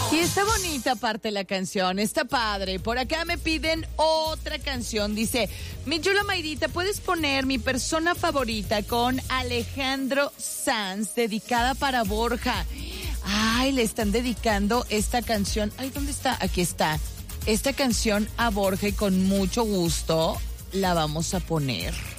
Y está bonita aparte la canción, está padre. Por acá me piden otra canción. Dice, mi chula Mayrita, ¿puedes poner mi persona favorita con Alejandro Sanz, dedicada para Borja? Ay, le están dedicando esta canción. Ay, ¿dónde está? Aquí está. Esta canción a Borja y con mucho gusto la vamos a poner.